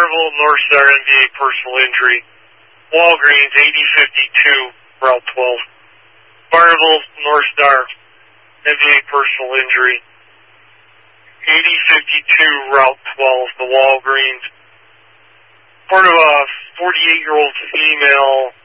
Barneville, North Star, NVA personal injury. Walgreens, 8052, Route 12. Barneville, North Star, NVA personal injury. 8052, Route 12, the Walgreens. Part of a 48-year-old female